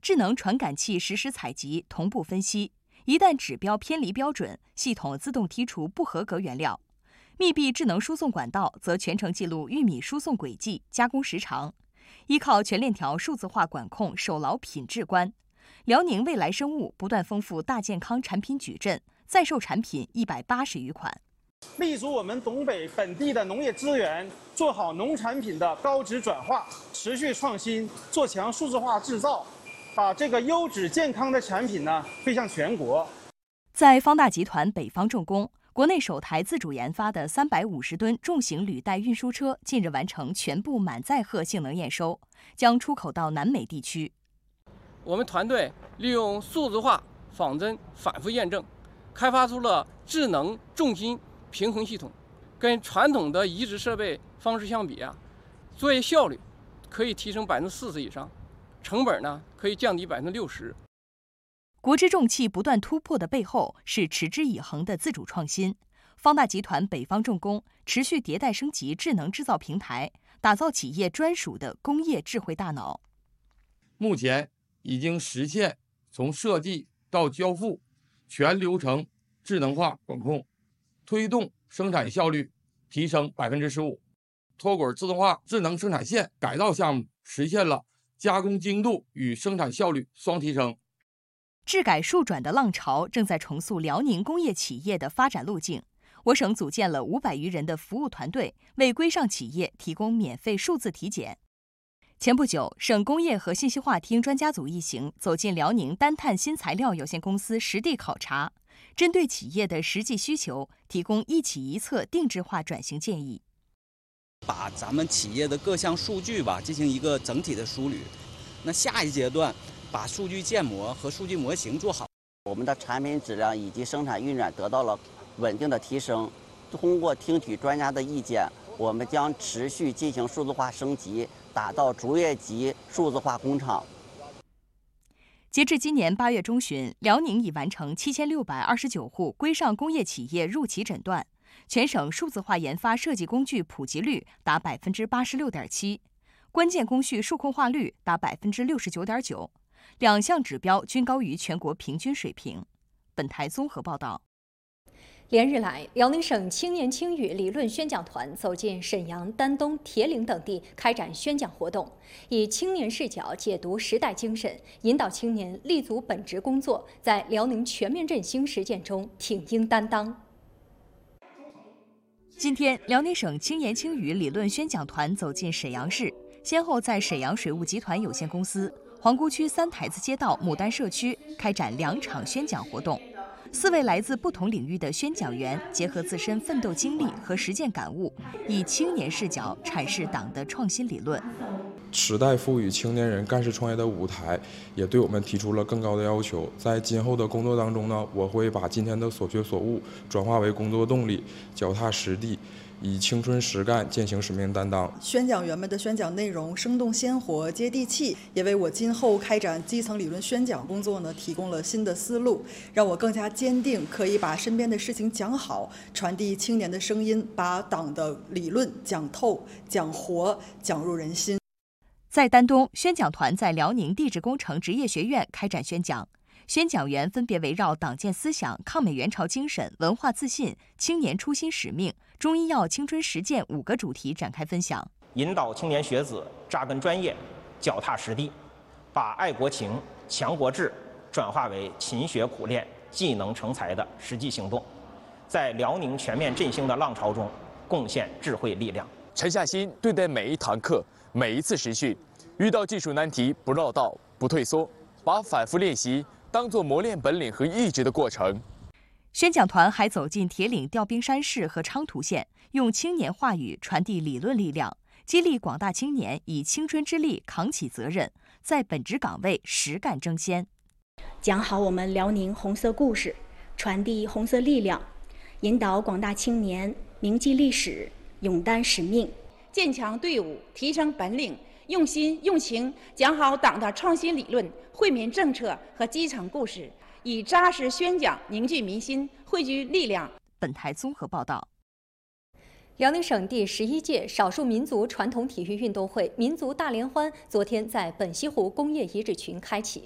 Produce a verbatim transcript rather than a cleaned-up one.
智能传感器实时采集、同步分析，一旦指标偏离标准，系统自动剔除不合格原料。密闭智能输送管道则全程记录玉米输送轨迹、加工时长，依靠全链条数字化管控，守牢品质关。辽宁未来生物不断丰富大健康产品矩阵，在售产品一百八十余款。 立足我们东北本地的农业资源，做好农产品的高质转化，持续创新，做强数字化制造，把这个优质健康的产品呢推向全国。 在方大集团北方重工，国内首台自主研发的三百五十吨重型履带运输车近日完成全部满载荷性能验收，将出口到南美地区。 我们团队利用数字化、仿真、反复验证，开发出了智能重心平衡系统。跟传统的移植设备方式相比啊，作业效率可以提升百分之四十以上，成本呢可以降低百分之六十。 国之重器不断突破的背后是持之以恒的自主创新。方大集团北方重工持续迭代升级智能制造平台，打造企业专属的工业智慧大脑。 目前已经实现从设计到交付全流程智能化管控，推动生产效率提升百分之十五。脱轨自动化智能生产线改造项目实现了加工精度与生产效率双提升。 智改数转的浪潮正在重塑辽宁工业企业的发展路径。我省组建了五百余人的服务团队，为规上企业提供免费数字体检。前不久，省工业和信息化厅专家组一行走进辽宁单碳新材料有限公司实地考察，针对企业的实际需求，提供一企一策定制化转型建议。 把咱们企业的各项数据吧进行一个整体的梳理。那下一阶段，把数据建模和数据模型做好。 我们的产品质量以及生产运转得到了稳定的提升。通过听取专家的意见，我们将持续进行数字化升级，打造卓越级数字化工厂。 截至今年八月中旬，辽宁已完成七千六百二十九户规上工业企业入企诊断，全省数字化研发设计工具普及率达百分之八十六点七，关键工序数控化率达百分之六十九点九，两项指标均高于全国平均水平。本台综合报道。 连日来，辽宁省青年青语理论宣讲团走进沈阳、丹东、铁岭等地，开展宣讲活动，以青年视角解读时代精神，引导青年立足本职工作，在辽宁全面振兴实践中挺膺担当。 今天，辽宁省青年青语理论宣讲团走进沈阳市，先后在沈阳水务集团有限公司、皇姑区三台子街道牡丹社区开展两场宣讲活动。四位来自不同领域的宣讲员结合自身奋斗经历和实践感悟，以青年视角阐释党的创新理论。 时代赋予青年人干事创业的舞台，也对我们提出了更高的要求。在今后的工作当中呢，我会把今天的所学所悟转化为工作动力，脚踏实地，以青春实干践行使命担当。 宣讲员们的宣讲内容生动鲜活、接地气，也为我今后开展基层理论宣讲工作呢提供了新的思路，让我更加坚定可以把身边的事情讲好，传递青年的声音，把党的理论讲透、讲活、讲入人心。 在丹东，宣讲团在辽宁地质工程职业学院开展宣讲。宣讲员分别围绕党建思想、抗美援朝精神、文化自信、青年初心使命、中医药青春实践五个主题展开分享， 引导青年学子扎根专业、脚踏实地，把爱国情、强国志转化为勤学苦练、技能成才的实际行动，在辽宁全面振兴的浪潮中贡献智慧力量。 沉下心对待每一堂课、每一次实训，遇到技术难题不绕道、不退缩，把反复练习当作磨练本领和意志的过程。 宣讲团还走进铁岭调兵山市和昌图县，用青年话语传递理论力量，激励广大青年以青春之力扛起责任，在本职岗位实干争先。 讲好我们辽宁红色故事，传递红色力量，引导广大青年铭记历史，勇担使命， 建强队伍，提升本领，用心用情讲好党的创新理论、惠民政策和基层故事，以扎实宣讲凝聚民心，汇聚力量。 本台综合报道。 辽宁省第十一届少数民族传统体育运动会民族大联欢昨天在本溪湖工业遗址群开启。